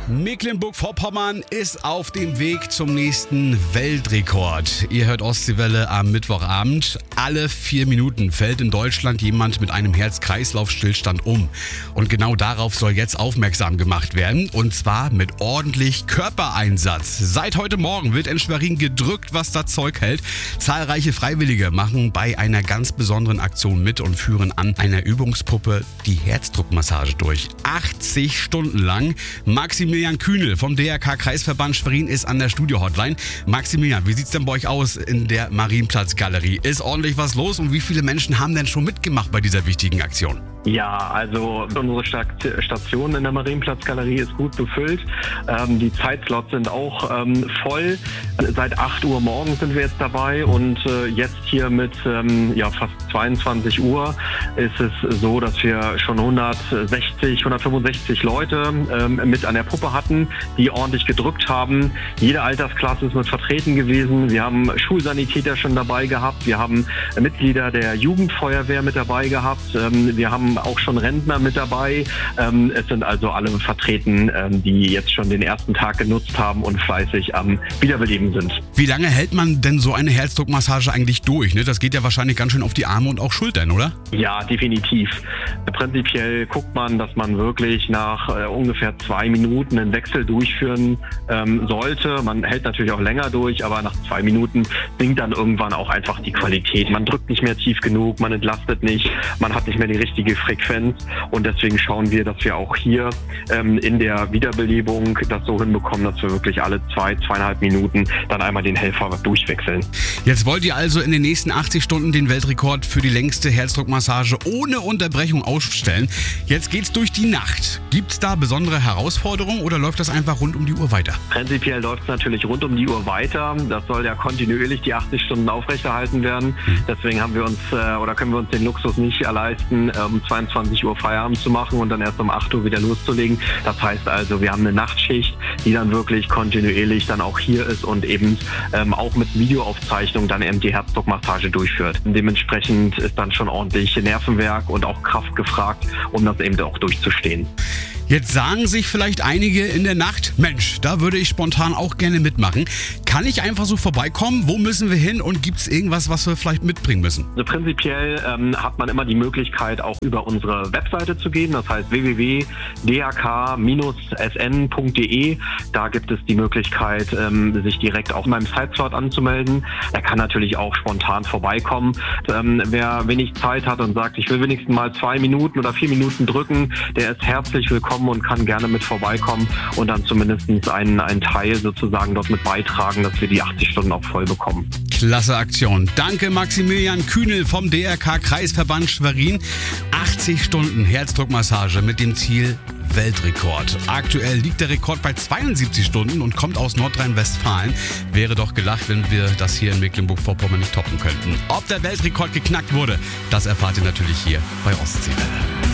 Mecklenburg-Vorpommern ist auf dem Weg zum nächsten Weltrekord. Ihr hört Ostseewelle am Mittwochabend. Alle 4 Minuten fällt in Deutschland jemand mit einem Herz-Kreislauf-Stillstand um. Und genau darauf soll jetzt aufmerksam gemacht werden. Und zwar mit ordentlich Körpereinsatz. Seit heute Morgen wird in Schwerin gedrückt, was das Zeug hält. Zahlreiche Freiwillige machen bei einer ganz besonderen Aktion mit und führen an einer Übungspuppe die Herzdruckmassage durch. 80 Stunden lang. Maximilian Kühnel vom DRK-Kreisverband Schwerin ist an der Studio-Hotline. Maximilian, wie sieht's denn bei euch aus in der Marienplatz-Galerie? Ist ordentlich was los und wie viele Menschen haben denn schon mitgemacht bei dieser wichtigen Aktion? Ja, also unsere Station in der Marienplatz-Galerie ist gut befüllt. Die Zeitslots sind auch voll. Seit 8 Uhr morgens sind wir jetzt dabei und jetzt hier mit fast 22 Uhr ist es so, dass wir schon 165 Leute mit an der Puppe hatten, die ordentlich gedrückt haben. Jede Altersklasse ist mit vertreten gewesen. Wir haben Schulsanitäter schon dabei gehabt. Wir haben Mitglieder der Jugendfeuerwehr mit dabei gehabt. Wir haben auch schon Rentner mit dabei. Es sind also alle vertreten, die jetzt schon den ersten Tag genutzt haben und fleißig am Wiederbeleben sind. Wie lange hält man denn so eine Herzdruckmassage eigentlich durch? Ne? Das geht ja wahrscheinlich ganz schön auf die Arme und auch Schultern, oder? Ja, definitiv. Prinzipiell guckt man, dass man wirklich nach ungefähr 2 Minuten einen Wechsel durchführen sollte. Man hält natürlich auch länger durch, aber nach 2 Minuten sinkt dann irgendwann auch einfach die Qualität. Man drückt nicht mehr tief genug, man entlastet nicht, man hat nicht mehr die richtige Frequenz und deswegen schauen wir, dass wir auch hier in der Wiederbelebung das so hinbekommen, dass wir wirklich alle 2,5 Minuten dann einmal den Helfer durchwechseln. Jetzt wollt ihr also in den nächsten 80 Stunden den Weltrekord für die längste Herzdruckmassage ohne Unterbrechung aufstellen. Jetzt geht's durch die Nacht. Gibt's da besondere Herausforderungen oder läuft das einfach rund um die Uhr weiter? Prinzipiell läuft es natürlich rund um die Uhr weiter. Das soll ja kontinuierlich die 80 Stunden aufrechterhalten werden. Deswegen haben wir uns können wir uns den Luxus nicht leisten, um 22 Uhr Feierabend zu machen und dann erst um 8 Uhr wieder loszulegen. Das heißt also, wir haben eine Nachtschicht, die dann wirklich kontinuierlich dann auch hier ist und eben auch mit Videoaufzeichnung dann eben die Herzdruckmassage durchführt. Dementsprechend ist dann schon ordentlich Nervenwerk und auch Kraft gefragt, um das eben auch durchzustehen. Jetzt sagen sich vielleicht einige in der Nacht, Mensch, da würde ich spontan auch gerne mitmachen. Kann ich einfach so vorbeikommen? Wo müssen wir hin und gibt es irgendwas, was wir vielleicht mitbringen müssen? Also prinzipiell hat man immer die Möglichkeit, auch über unsere Webseite zu gehen. Das heißt www.dak-sn.de. Da gibt es die Möglichkeit, sich direkt auf meinem Siteslot anzumelden. Er kann natürlich auch spontan vorbeikommen. Wer wenig Zeit hat und sagt, ich will wenigstens mal 2 Minuten oder 4 Minuten drücken, der ist herzlich willkommen und kann gerne mit vorbeikommen und dann zumindest einen Teil sozusagen dort mit beitragen, dass wir die 80 Stunden auch voll bekommen. Klasse Aktion. Danke Maximilian Kühnel vom DRK-Kreisverband Schwerin. 80 Stunden Herzdruckmassage mit dem Ziel Weltrekord. Aktuell liegt der Rekord bei 72 Stunden und kommt aus Nordrhein-Westfalen. Wäre doch gelacht, wenn wir das hier in Mecklenburg-Vorpommern nicht toppen könnten. Ob der Weltrekord geknackt wurde, das erfahrt ihr natürlich hier bei Ostseewelle.